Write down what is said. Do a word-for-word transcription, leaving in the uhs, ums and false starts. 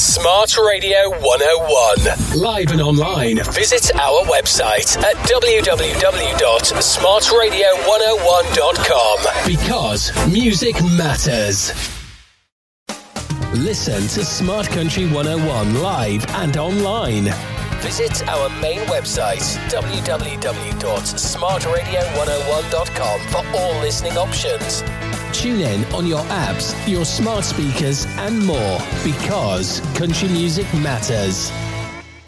Smart Radio one oh one. Live and online. Visit our website at w w w dot smart radio one oh one dot com. Because music matters. Listen to Smart Country one oh one live and online. Visit our main website, w w w dot smart radio one oh one dot com, for all listening options. Tune in on your apps, your smart speakers, and more, because country music matters.